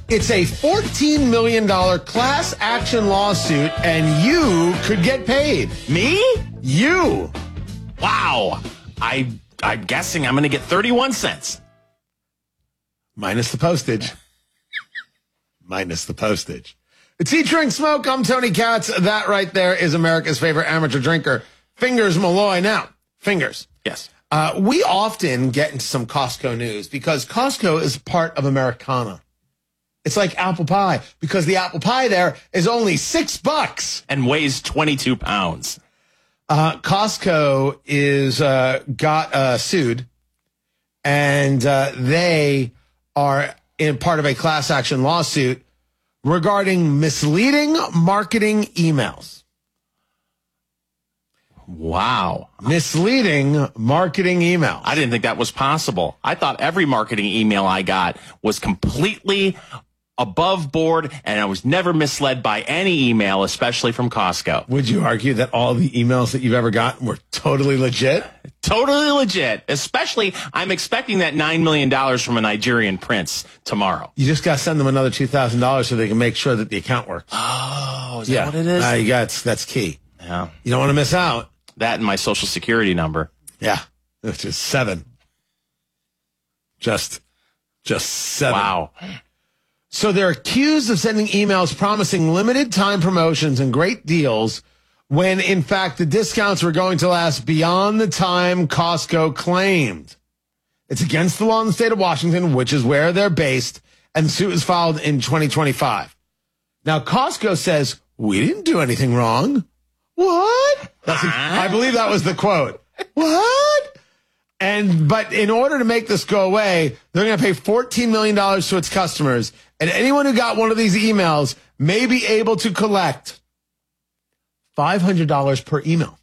It's a $14 million class action lawsuit, and you could get paid. Me? You. Wow. I'm guessing I'm going to get 31 cents. Minus the postage. Minus the postage. It's Eat, Drink, Smoke. I'm Tony Katz. That right there is America's favorite amateur drinker, Fingers Malloy. Now, Fingers. Yes. We often get into some Costco news because Costco is part of Americana. It's like apple pie because the apple pie there is only $6 and weighs 22 pounds. Costco is got sued, and they are in part of a class action lawsuit regarding misleading marketing emails. Wow. Misleading marketing emails. I didn't think that was possible. I thought every marketing email I got was completely above board, and I was never misled by any email, especially from Costco. Would you argue that all the emails that you've ever gotten were totally legit? Totally legit. Especially, I'm expecting that $9 million from a Nigerian prince tomorrow. You just got to send them another $2,000 so they can make sure that the account works. Oh, is that what it is? That's key. Yeah. You don't want to miss out. That and my social security number. Yeah. It's just 7. Just 7. Wow. So they're accused of sending emails promising limited time promotions and great deals when, in fact, the discounts were going to last beyond the time Costco claimed. It's against the law in the state of Washington, which is where they're based, and the suit was filed in 2025. Now, Costco says, we didn't do anything wrong. What? I believe that was the quote. What? But in order to make this go away, they're going to pay $14 million to its customers. And anyone who got one of these emails may be able to collect $500 per email.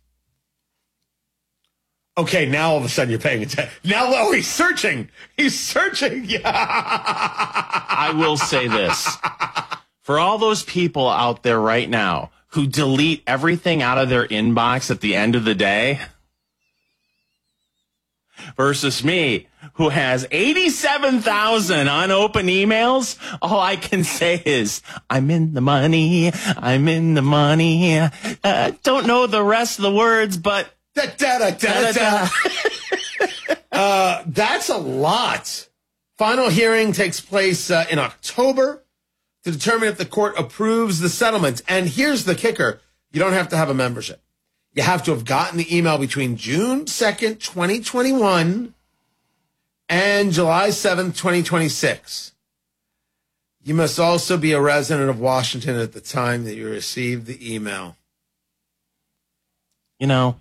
Okay, now all of a sudden you're paying attention. Now, he's searching. He's searching. Yeah. I will say this. For all those people out there right now who delete everything out of their inbox at the end of the day versus me, who has 87,000 unopened emails, all I can say is, I'm in the money. I'm in the money. Don't know the rest of the words, but... That's a lot. Final hearing takes place in October to determine if the court approves the settlement. And here's the kicker. You don't have to have a membership. You have to have gotten the email between June 2nd, 2021 and July 7th, 2026. You must also be a resident of Washington at the time that you received the email. You know.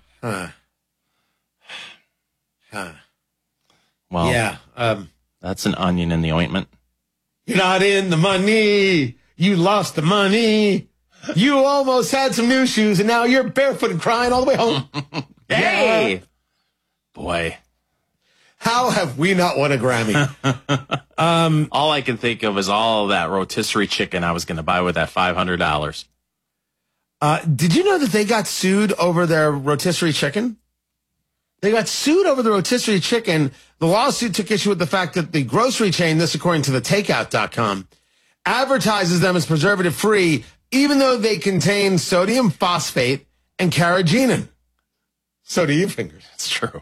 Well, yeah. That's an onion in the ointment. You're not in the money. You lost the money. You almost had some new shoes, and now you're barefoot and crying all the way home. Hey! Yeah. Boy. How have we not won a Grammy? All I can think of is all of that rotisserie chicken I was going to buy with that $500. Did you know that they got sued over their rotisserie chicken? They got sued over the rotisserie chicken. The lawsuit took issue with the fact that the grocery chain, this according to the takeout.com, advertises them as preservative-free, even though they contain sodium phosphate and carrageenan. So do you, Fingers. It's true.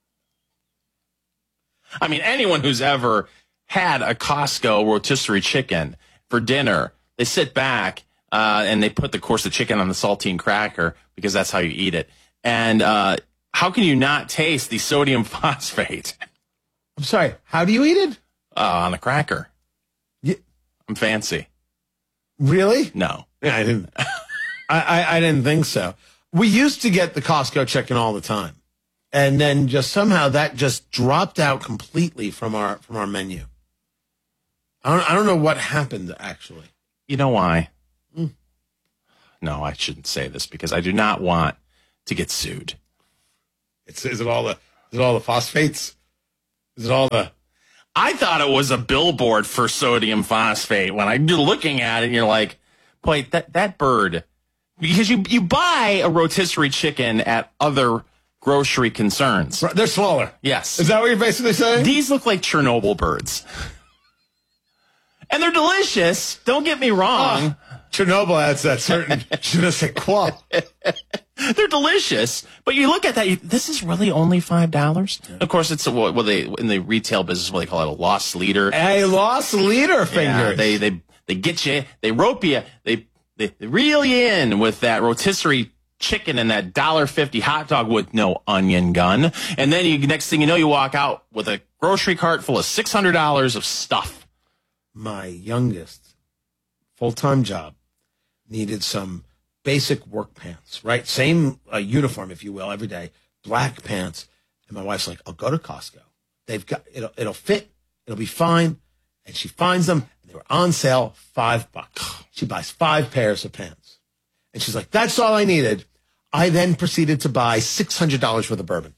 I mean, anyone who's ever had a Costco rotisserie chicken for dinner, they sit back and they put, of course, the chicken on the saltine cracker because that's how you eat it. And how can you not taste the sodium phosphate? I'm sorry. How do you eat it? On a cracker. Yeah. I'm fancy. Really? No. Yeah, I didn't. I didn't think so. We used to get the Costco chicken all the time, and then just somehow that just dropped out completely from our menu. I don't know what happened actually. You know why? No, I shouldn't say this because I do not want to get sued. Is it all the phosphates? Is it all the? I thought it was a billboard for sodium phosphate. When you're looking at it, you're like, boy, that bird. Because you buy a rotisserie chicken at other grocery concerns. They're smaller. Yes. Is that what you're basically saying? These look like Chernobyl birds. And they're delicious. Don't get me wrong. Chernobyl adds that certain je ne sais quoi. They're delicious, but you look at that. This is really only $5. Of course, it's what they in the retail business. What they call it, a loss leader. A loss leader finger. Yeah, they get you. They rope you. They reel you in with that rotisserie chicken and that $1.50 hot dog with no onion gun. And then next thing you know, you walk out with a grocery cart full of $600 of stuff. My youngest full-time job needed some basic work pants, right? Same uniform, if you will, every day, black pants. And my wife's like, I'll go to Costco. They've got, it'll fit. It'll be fine. And she finds them. And they were on sale, $5. She buys 5 pairs of pants. And she's like, that's all I needed. I then proceeded to buy $600 worth of bourbon.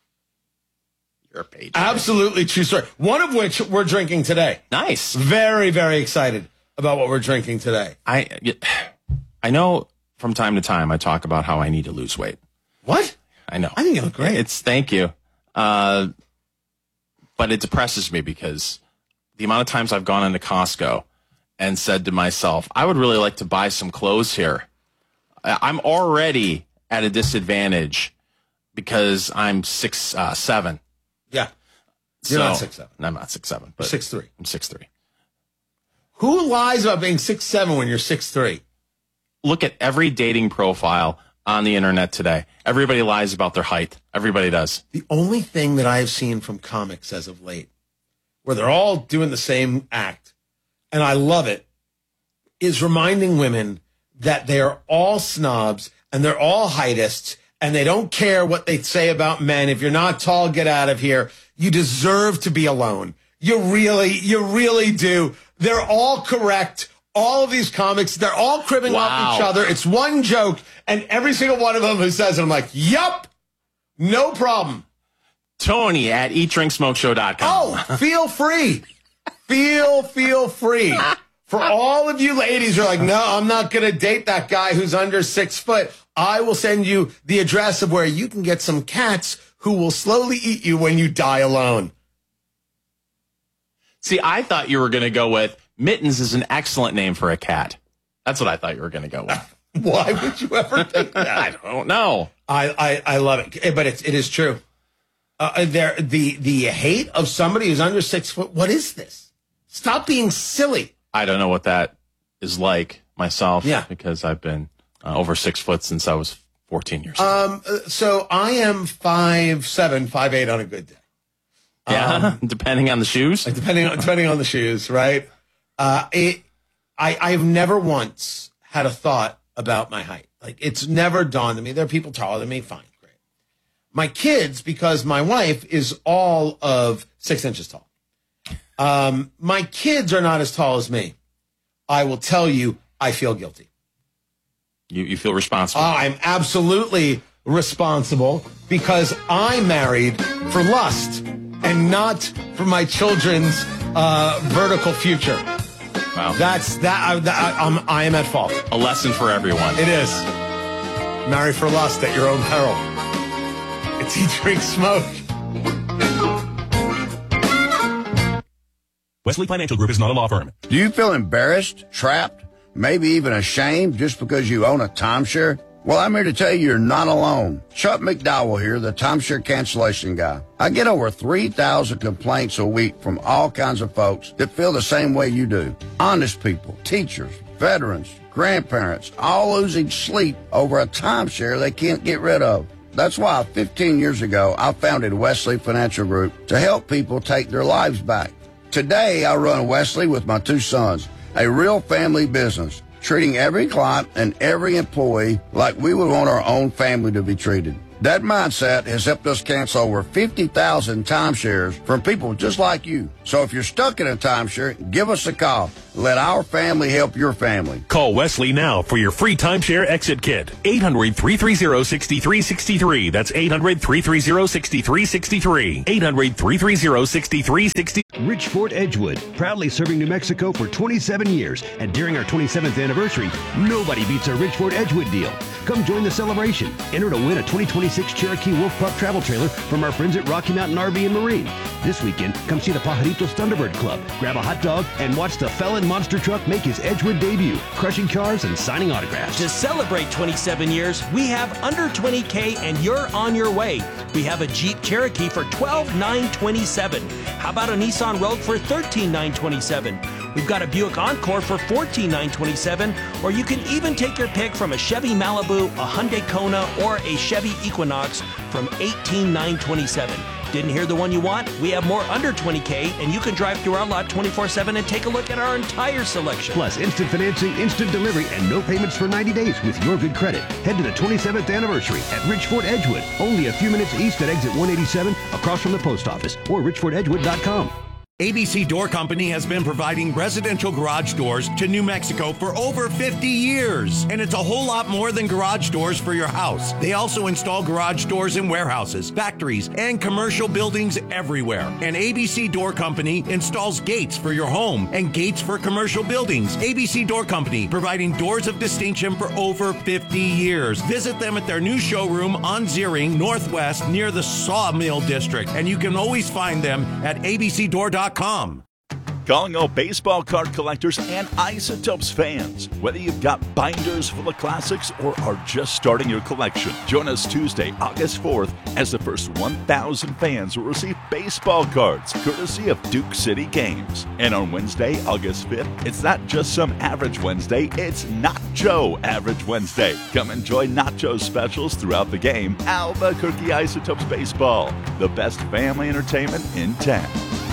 You're a page. Absolutely true story. One of which we're drinking today. Nice. Very, very excited about what we're drinking today. I know from time to time I talk about how I need to lose weight. What? I know. I think you look great. Thank you. But it depresses me because the amount of times I've gone into Costco and said to myself, I would really like to buy some clothes here. I'm already at a disadvantage because I'm 6'7". Yeah. You're not 6'7". I'm not 6'7", but 6'3". I'm 6'3". Who lies about being 6'7" when you're 6'3"? Look at every dating profile on the internet today. Everybody lies about their height. Everybody does. The only thing that I have seen from comics as of late, where they're all doing the same act, and I love it, is reminding women that they are all snobs and they're all heightists and they don't care what they say about men. If you're not tall, get out of here. You deserve to be alone. You really do. They're all correct. All of these comics, they're all cribbing off each other. It's one joke, and every single one of them who says it, I'm like, yup, no problem. Tony at eatdrinksmokeshow.com. Oh, feel free. Feel free. For all of you ladies who are like, no, I'm not going to date that guy who's under 6 foot. I will send you the address of where you can get some cats who will slowly eat you when you die alone. See, I thought you were going to go with Mittens is an excellent name for a cat. That's what I thought you were going to go with. Why would you ever think that? I don't know. I love it, but it is true. The hate of somebody who's under 6 foot. What is this? Stop being silly. I don't know what that is like myself. Yeah, because I've been over 6 foot since I was 14 years old. So I am 5'7", 5'8" on a good day. Yeah, depending on the shoes. Depending on the shoes, right? I've never once had a thought about my height. Like, it's never dawned on me. There are people taller than me. Fine, great. My kids, because my wife is all of 6 inches tall. My kids are not as tall as me. I will tell you, I feel guilty. You feel responsible? I'm absolutely responsible because I married for lust and not for my children's vertical future. Wow. I am at fault. A lesson for everyone. It is. Marry for lust at your own peril. It's Eat, Drink, Smoke. Wesley Financial Group is not a law firm. Do you feel embarrassed, trapped, maybe even ashamed just because you own a timeshare? Well, I'm here to tell you you're not alone. Chuck McDowell here, the timeshare cancellation guy. I get over 3,000 complaints a week from all kinds of folks that feel the same way you do. Honest people, teachers, veterans, grandparents, all losing sleep over a timeshare they can't get rid of. That's why 15 years ago, I founded Wesley Financial Group to help people take their lives back. Today, I run Wesley with my 2 sons, a real family business, treating every client and every employee like we would want our own family to be treated. That mindset has helped us cancel over 50,000 timeshares from people just like you. So if you're stuck in a timeshare, give us a call. Let our family help your family. Call Wesley now for your free timeshare exit kit. 800-330-6363. That's 800-330-6363. 800-330-6363. Rich Fort Edgewood, proudly serving New Mexico for 27 years. And during our 27th anniversary, nobody beats our Rich Fort Edgewood deal. Come join the celebration. Enter to win a 2026 Cherokee Wolf Pup travel trailer from our friends at Rocky Mountain RV and Marine. This weekend, come see the Pajaritos Thunderbird Club, grab a hot dog, and watch the Felon Felon Monster Truck make his Edgewood debut, crushing cars and signing autographs. To celebrate 27 years, we have under $20K and you're on your way. We have a Jeep Cherokee for $12,927. How about a Nissan Rogue for $13,927? We've got a Buick Encore for $14,927, or you can even take your pick from a Chevy Malibu, a Hyundai Kona, or a Chevy Equinox from $18,927. Didn't hear the one you want? We have more under $20K, and you can drive through our lot 24/7 and take a look at our entire selection. Plus instant financing, instant delivery, and no payments for 90 days with your good credit. Head to the 27th anniversary at Richford Edgewood, only a few minutes east at exit 187, across from the post office, or richfordedgewood.com. ABC Door Company has been providing residential garage doors to New Mexico for over 50 years. And it's a whole lot more than garage doors for your house. They also install garage doors in warehouses, factories, and commercial buildings everywhere. And ABC Door Company installs gates for your home and gates for commercial buildings. ABC Door Company, providing doors of distinction for over 50 years. Visit them at their new showroom on Zeering Northwest near the Sawmill District. And you can always find them at abcdoor.com. Calling all baseball card collectors and Isotopes fans. Whether you've got binders full of classics or are just starting your collection, join us Tuesday, August 4th, as the first 1,000 fans will receive baseball cards, courtesy of Duke City Games. And on Wednesday, August 5th, it's not just some average Wednesday, it's Nacho Average Wednesday. Come enjoy Nacho specials throughout the game. Albuquerque Isotopes Baseball, the best family entertainment in town.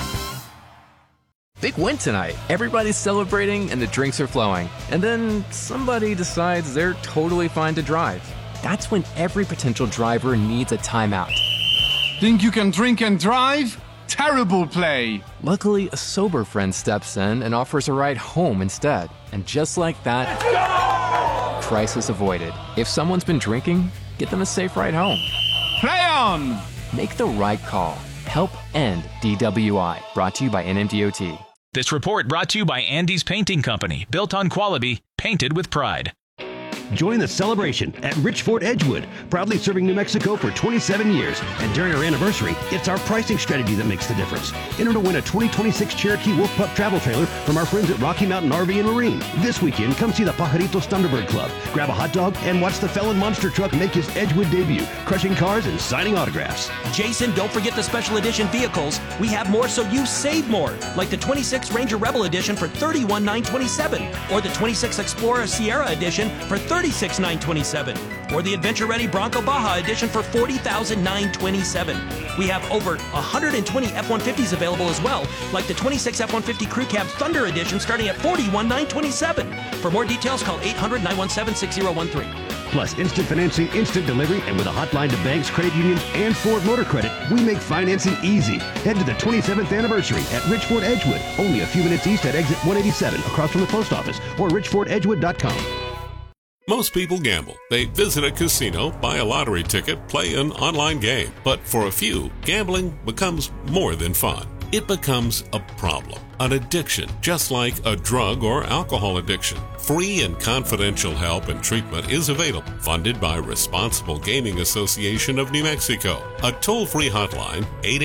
Big win tonight. Everybody's celebrating and the drinks are flowing. And then somebody decides they're totally fine to drive. That's when every potential driver needs a timeout. Think you can drink and drive? Terrible play. Luckily, a sober friend steps in and offers a ride home instead. And just like that, crisis avoided. If someone's been drinking, get them a safe ride home. Play on! Make the right call. Help end DWI. Brought to you by NMDOT. This report brought to you by Andy's Painting Company, built on quality, painted with pride. Join the celebration at Richford Edgewood, proudly serving New Mexico for 27 years. And during our anniversary, it's our pricing strategy that makes the difference. Enter to win a 2026 Cherokee Wolf Pup travel trailer from our friends at Rocky Mountain RV and Marine. This weekend, come see the Pajaritos Thunderbird Club, grab a hot dog, and watch the Felon Monster Truck make his Edgewood debut, crushing cars and signing autographs. Jason, don't forget the special edition vehicles. We have more so you save more, like the 26 Ranger Rebel Edition for $31,927, or the 26 Explorer Sierra Edition for $36,927, or the Adventure Ready Bronco Baja Edition for $40,927. We have over 120 F-150s available as well, like the 26 F-150 Crew Cab Thunder Edition starting at $41,927. For more details, call 800-917-6013. Plus instant financing, instant delivery, and with a hotline to banks, credit unions, and Ford Motor Credit, we make financing easy. Head to the 27th anniversary at Richford Edgewood, only a few minutes east at exit 187, across from the post office, or richfordedgewood.com. Most people gamble. They visit a casino, buy a lottery ticket, play an online game. But for a few, gambling becomes more than fun. It becomes a problem, an addiction, just like a drug or alcohol addiction. Free and confidential help and treatment is available, funded by Responsible Gaming Association of New Mexico. A toll-free hotline,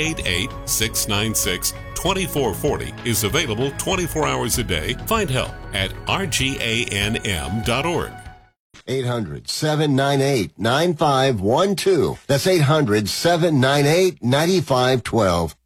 888-696-2440, is available 24 hours a day. Find help at rganm.org. 800-798-9512. That's 800-798-9512.